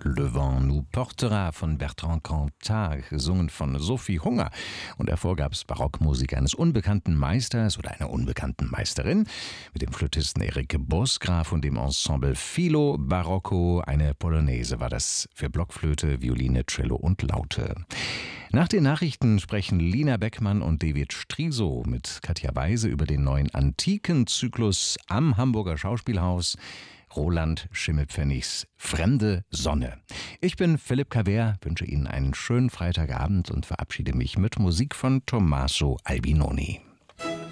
Le vent nous portera von Bertrand Cantat, gesungen von Sophie Hunger. Und davor gab es Barockmusik eines unbekannten Meisters oder einer unbekannten Meisterin mit dem Flötisten Erik Bosgraf und dem Ensemble Filo Barocco. Eine Polonaise war das für Blockflöte, Violine, Cello und Laute. Nach den Nachrichten sprechen Lina Beckmann und David Striso mit Katja Weise über den neuen Antikenzyklus am Hamburger Schauspielhaus. Roland Schimmelpfennigs Fremde Sonne. Ich bin Philipp Cavert, wünsche Ihnen einen schönen Freitagabend und verabschiede mich mit Musik von Tommaso Albinoni.